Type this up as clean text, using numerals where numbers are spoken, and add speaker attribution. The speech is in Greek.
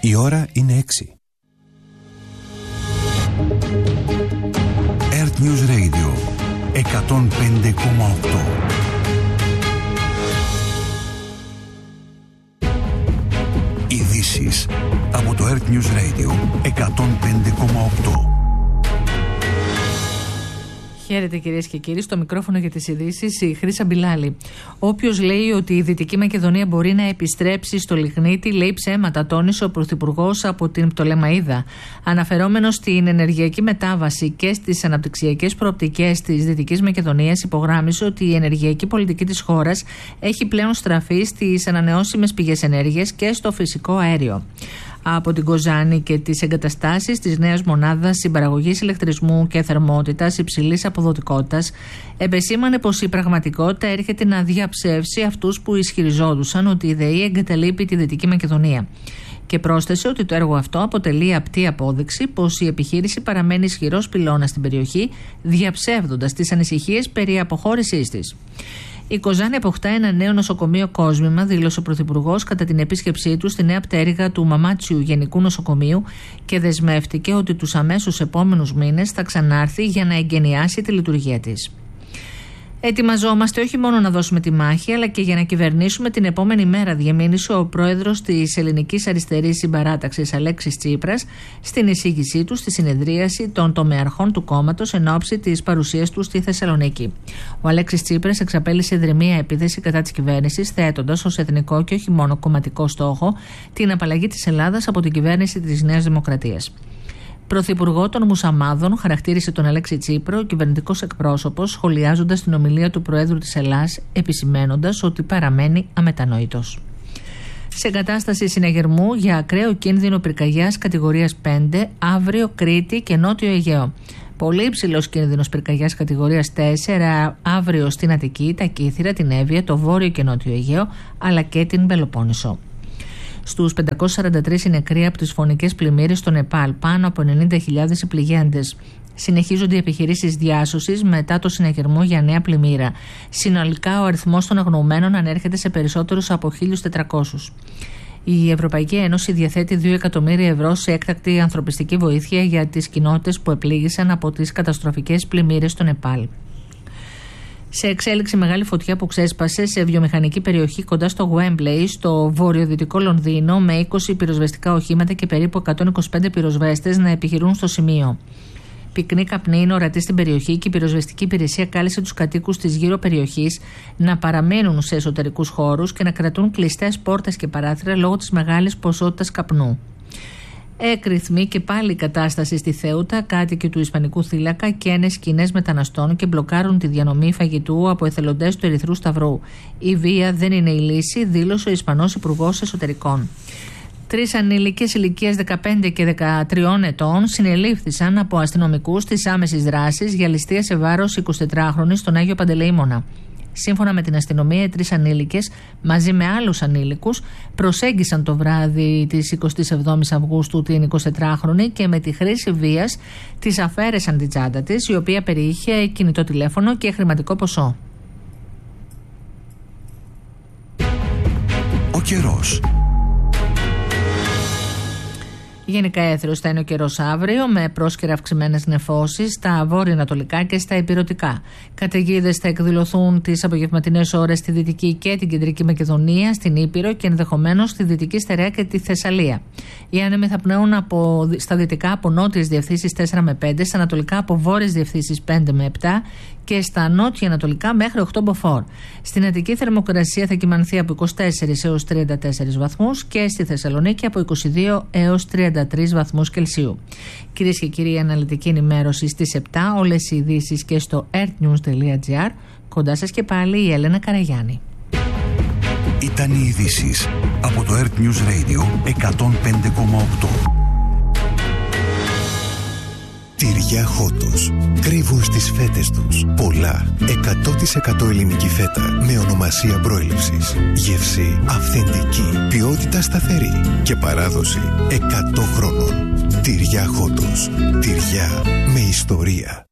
Speaker 1: Η ώρα είναι 6. Earth News Radio 105,8. Ειδήσεις από το Earth News Radio 105,8.
Speaker 2: Χαίρετε κυρίες και κύριοι, στο μικρόφωνο για τις ειδήσεις η Χρύσα Μπιλάλη. Όποιος λέει ότι η Δυτική Μακεδονία μπορεί να επιστρέψει στο λιγνίτη λέει ψέματα, τόνισε ο Πρωθυπουργός από την Πτολεμαΐδα. Αναφερόμενος στην ενεργειακή μετάβαση και στις αναπτυξιακές προοπτικές της Δυτικής Μακεδονίας, υπογράμμισε ότι η ενεργειακή πολιτική της χώρας έχει πλέον στραφεί στις ανανεώσιμες πηγές ενέργειας και στο φυσικό αέριο. Από την Κοζάνη και τις εγκαταστάσεις της νέας μονάδας συμπαραγωγής ηλεκτρισμού και θερμότητας υψηλής αποδοτικότητας, επεσήμανε πως η πραγματικότητα έρχεται να διαψεύσει αυτούς που ισχυριζόντουσαν ότι η ΔΕΗ εγκαταλείπει τη Δυτική Μακεδονία. Και πρόσθεσε ότι το έργο αυτό αποτελεί απτή απόδειξη πως η επιχείρηση παραμένει ισχυρός πυλώνας στην περιοχή, διαψεύδοντας τις ανησυχίες περί αποχώρησής της. Η Κοζάνη αποκτά ένα νέο νοσοκομείο κόσμημα, δήλωσε ο Πρωθυπουργός κατά την επίσκεψή του στη νέα πτέρυγα του Μαμάτσιου Γενικού Νοσοκομείου και δεσμεύτηκε ότι τους αμέσως επόμενους μήνες θα ξανάρθει για να εγκαινιάσει τη λειτουργία της. Ετοιμαζόμαστε όχι μόνο να δώσουμε τη μάχη, αλλά και για να κυβερνήσουμε την επόμενη μέρα, διαμήνυσε ο πρόεδρος της Ελληνικής Αριστερής Συμπαράταξης Αλέξης Τσίπρας στην εισήγησή του στη συνεδρίαση των τομεαρχών του κόμματος εν ώψη της παρουσίας του στη Θεσσαλονίκη. Ο Αλέξης Τσίπρας εξαπέλυσε δρυμία επίθεση κατά της κυβέρνησης, θέτοντας ως εθνικό και όχι μόνο κομματικό στόχο την απαλλαγή της Ελλάδας από την κυβέρνηση της Νέας Δημοκρατίας. Πρωθυπουργό των Μουσαμάδων χαρακτήρισε τον Αλέξη Τσίπρο κυβερνητικός εκπρόσωπος, σχολιάζοντας την ομιλία του Προέδρου της Ελλάδας, επισημαίνοντας ότι παραμένει αμετανόητος. Σε κατάσταση συναγερμού για ακραίο κίνδυνο πυρκαγιάς κατηγορίας 5, αύριο Κρήτη και Νότιο Αιγαίο. Πολύ υψηλός κίνδυνος πυρκαγιάς κατηγορίας 4, αύριο στην Αττική, τα Κύθυρα, την Εύβοια, το Βόρειο και Νότιο Αιγαίο, αλλά και την Πελοπόννησο. Στους 543 οι νεκροί από τις φωνικές πλημμύρες στο Νεπάλ, πάνω από 90.000 οι πληγέντες. Συνεχίζονται οι επιχειρήσεις διάσωσης μετά το συναγερμό για νέα πλημμύρα. Συνολικά ο αριθμός των αγνοωμένων ανέρχεται σε περισσότερους από 1.400. Η Ευρωπαϊκή Ένωση διαθέτει 2 εκατομμύρια ευρώ σε έκτακτη ανθρωπιστική βοήθεια για τις κοινότητες που επλήγησαν από τις καταστροφικές πλημμύρες στο Νεπάλ. Σε εξέλιξη μεγάλη φωτιά που ξέσπασε σε βιομηχανική περιοχή κοντά στο Wembley, στο βορειοδυτικό Λονδίνο, με 20 πυροσβεστικά οχήματα και περίπου 125 πυροσβέστες να επιχειρούν στο σημείο. Πυκνή καπνή είναι ορατή στην περιοχή και η πυροσβεστική υπηρεσία κάλεσε τους κατοίκους της γύρω περιοχής να παραμένουν σε εσωτερικούς χώρους και να κρατούν κλειστές πόρτες και παράθυρα λόγω της μεγάλης ποσότητας καπνού. Έκρηθμη και πάλι η κατάσταση στη Θέουτα, κάτοικοι του Ισπανικού θύλακα καίνε σκηνές μεταναστών και μπλοκάρουν τη διανομή φαγητού από εθελοντές του Ερυθρού Σταυρού. Η βία δεν είναι η λύση, δήλωσε ο Ισπανός Υπουργός Εσωτερικών. 3 ανήλικες ηλικίας 15 και 13 ετών συνελήφθησαν από αστυνομικούς της άμεσης δράσης για ληστεία σε βάρος 24χρονης στον Άγιο Παντελεήμονα. Σύμφωνα με την αστυνομία, οι 3 ανήλικες μαζί με άλλους ανήλικους προσέγγισαν το βράδυ της 27ης Αυγούστου την 24χρονη και με τη χρήση βίας της αφαίρεσαν την τσάντα της, η οποία περιείχε κινητό τηλέφωνο και χρηματικό ποσό.
Speaker 1: Ο καιρός.
Speaker 2: Γενικά έθριος θα είναι ο καιρός αύριο, με πρόσκαιρα αυξημένες νεφώσεις στα βόρειο-ανατολικά και στα ηπειρωτικά. Καταιγίδες θα εκδηλωθούν τις απογευματινές ώρες στη Δυτική και την Κεντρική Μακεδονία, στην Ήπειρο και ενδεχομένως στη Δυτική Στερεά και τη Θεσσαλία. Οι άνεμοι θα πνέουν στα δυτικά από νότιες διευθύνσεις 4 με 5, στα ανατολικά από βόρειες διευθύνσεις 5 με 7 και στα νότια-ανατολικά μέχρι 8 μποφόρ. Στην Αττική θερμοκρασία θα κυμανθεί από 24 έως 34 βαθμούς και στη Θεσσαλονίκη από 22 έως 33 βαθμούς Κελσίου. Κυρίες και κύριοι, αναλυτική ενημέρωση στις 7, όλες οι ειδήσεις και στο earthnews.gr. Κοντά σας και πάλι η Έλενα Καραγιάννη.
Speaker 1: Ήταν οι ειδήσεις από το Earth News Radio 105,8. Τυριά Χότος. Κρύβουν στις φέτες τους πολλά 100% ελληνική φέτα με ονομασία προέλευσης. Γεύση αυθεντική, ποιότητα σταθερή και παράδοση 100 χρόνων. Τυριά Χότος. Τυριά με ιστορία.